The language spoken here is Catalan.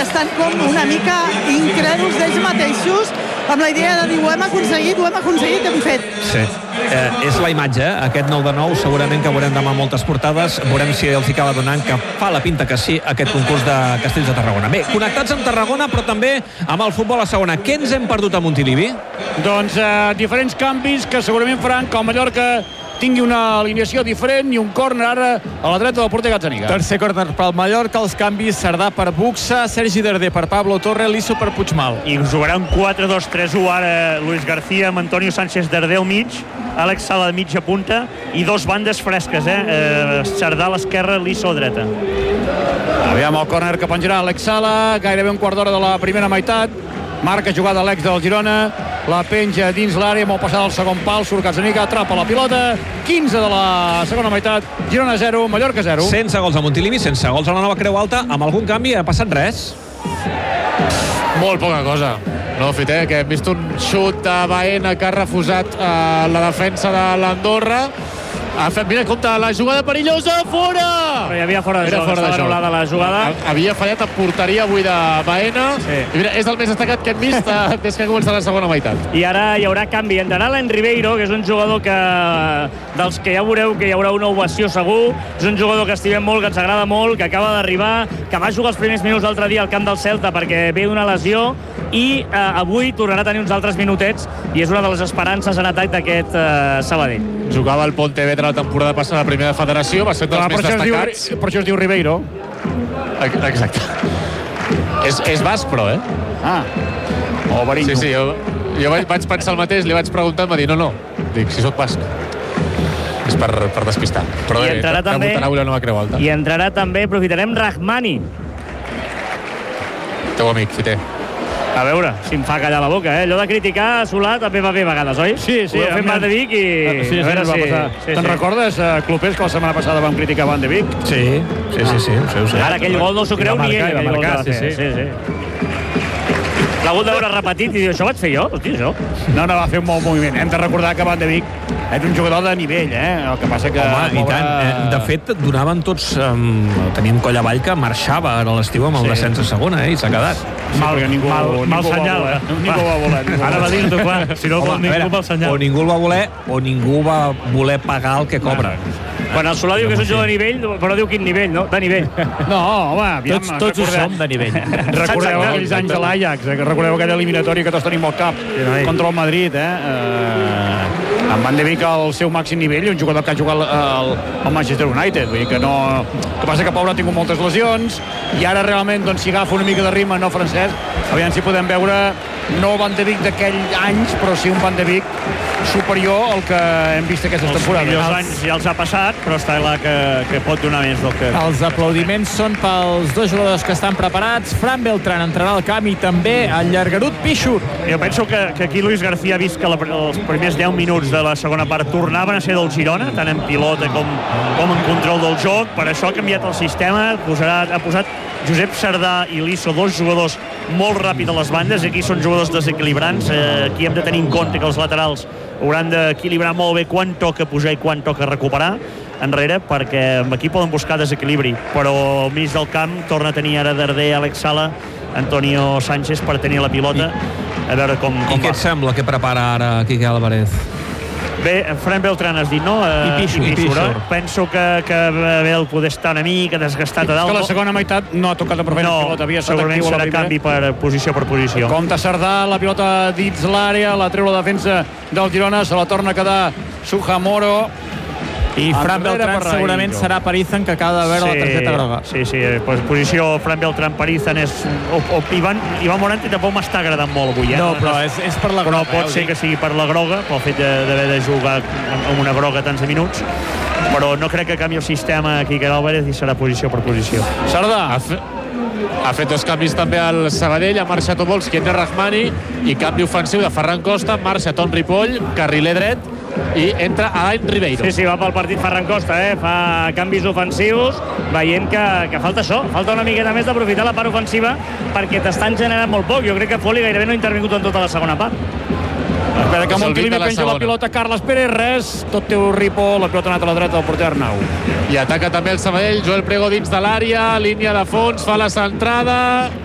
estan com una mica incrèduls d'ells mateixos, amb la idea de dir ho hem aconseguit, hem fet. Sí, és la imatge, aquest 9-9, segurament que veurem demà moltes portades, veurem si els hi acaba donant, que fa la pinta que sí, aquest concurs de Castells de Tarragona. Bé, connectats amb Tarragona, però també amb el futbol a segona. Què ens hem perdut a Montilivi? Doncs diferents canvis que segurament faran que el Mallorca tingui una alineació diferent i un córner ara a la dreta del porter Gazzaniga. Tercer córner pel Mallorca, els canvis: Cerdà per Buxa, Sergi Darder per Pablo Torre, Liso per Puigmal. I jugarà un 4-2-3-1 ara Luis García amb Antonio Sánchez Darder al mig, Àlex Sala de mitja punta i dos bandes fresques, Cerdà a l'esquerra, Liso a dreta. Aviam el córner que penjarà Àlex Sala, gairebé un quart d'hora de la primera meitat. Marca jugada l'ex del Girona, la penja dins l'àrea, molt passada al segon pal, surt Gazzaniga, atrapa la pilota, 15 de la segona meitat, Girona 0, Mallorca 0. Sense gols a Montilivi, sense gols a la Nova Creu Alta, amb algun canvi ha passat res? Molt poca cosa. No, Fiter, que hem vist un xut de Baena que ha refusat la defensa de l'Andorra. Mira, compte, la jugada perillosa, fora! Però hi havia fora de joc, estava anul·lada la jugada. Havia fallat en porteria avui de Baena. Sí. I mira, és el més destacat que hem vist des que ha començat la segona meitat. I ara hi haurà canvi. Entrarà l'en Ribeiro, que és un jugador dels que ja veureu que hi haurà una ovació segur. És un jugador que estimem molt, que ens agrada molt, que acaba d'arribar, que va jugar els primers minuts l'altre dia al camp del Celta perquè ve d'una lesió i avui tornarà a tenir uns altres minutets i és una de les esperances en atac d'aquest Sabadell. Jugava al Pontevedra la temporada passada a la primera federació, va ser dels més destacats. Per això es diu Ribeiro. Exacte. És basc, però, O Berinho. Sí, jo vaig pensar el mateix, li vaig preguntar, em va dir, no, dic, si sóc basc. És per despistar. Però I entrarà també, debutarà avui la Nova Creu Alta. I entrarà també, aprofitarem Rahmani. Teu amic, Fiter. A veure, si em fa callar la boca, Allò de criticar Solà també va bé a vegades, oi? Sí. Ho heu fet Van de Beek i... Sí, a veure si... Te'n recordes, Clopés, que la setmana passada vam criticar Van de Beek? Sí, ho sé. Ara aquell gol no s'ho creu ni ell. Va marcar, sí. L'ha hagut de veure repetit i diu, això vaig fer jo? Hosti, això. No, va fer un molt moviment. Hem de recordar que Van de Beek és un jugador de nivell, El que passa que... Home, i tant. De fet, donaven tots... teníem coll avall que marxava a l'estiu amb el descens a segona, i s'ha quedat. Mal senyal, Ningú va voler. Ara va dir-ho, clar. Si no, ningú mal senyal. O ningú el va voler, o ningú va voler pagar el que cobra. Quan el Solà diu que és un jugador de nivell, però diu quin nivell, no? De nivell. No, home, aviam. Tots ho som de nivell. Recordeu aquells anys de l'Ajax, recordeu aquella eliminatòria que tots tenim al cap contra el Madrid, en Van de Beek al seu màxim nivell, un jugador que ha jugat al Manchester United, vull dir que no... El que passa que pobre ha tingut moltes lesions i ara realment, doncs, si agafa una mica de ritme, no francès, aviam si podem veure no Van de Beek d'aquell anys, però sí un Van de Beek superior al que hem vist aquestes temporades. Els millors anys ja els ha passat, però està clar que pot donar més del que... Els aplaudiments són pels dos jugadors que estan preparats. Fran Beltrán entrarà al camp i també el llargarut Pichur. Jo penso que aquí Luis García ha vist que els primers 10 minuts de la segona part tornaven a ser del Girona, tant en pilota com en control del joc. Per això ha canviat el sistema, ha posat Josep Cerdà i Liso, dos jugadors molt ràpids a les bandes. Aquí són jugadors desequilibrants. Aquí hem de tenir en compte que els laterals hauran d'equilibrar molt bé quan toca pujar i quan toca recuperar enrere, perquè aquí poden buscar desequilibri, però al mig del camp torna a tenir ara Darder, Àlex Sala, Antonio Sánchez per tenir la pilota, a veure com I què et sembla que prepara ara Quique Álvarez? Bé, Fran Beltrán has dit, no? I Pichur. Penso que bé el poder estar una mica desgastat a dalt. És que la segona meitat no ha tocat la pilota. Segurament serà canvi per posició. Compte Cerdà, la pilota dins l'àrea, la treu la defensa del Girona, se la torna a quedar Suhamoro. I Fran Beltrán segurament serà per Izan, que acaba de veure la targeta groga. Sí, posició Fran Beltrán per Izan és... Ivan Morante tampoc m'està agradant molt avui, No, però és per la groga. Però pot ser que sigui per la groga, pel fet d'haver de jugar amb una groga tants de minuts. Però no crec que canvi el sistema aquí que Álvarez i serà posició per posició. Cerdà ha fet dos canvis també al Sabadell, ha marxat Obolski, entra Rahmani, i canvi ofensiu de Ferran Costa, marxa Ton Ripoll, carriler dret, i entra Alain Ribeiro. Sí, va pel partit Ferran Costa, fa canvis ofensius, veient que falta això, falta una miqueta més d'aprofitar la part ofensiva perquè t'estan generant molt poc. Jo crec que Foli gairebé no ha intervingut en tota la segona part. Espera que Montilivi penja la pilota, Carles Pérez, res, tot té un Ripoll, la pilota ha anat a la dreta del porter Arnau. I ataca també el Sabadell, Joel Prego dins de l'àrea, línia de fons, fa la centrada...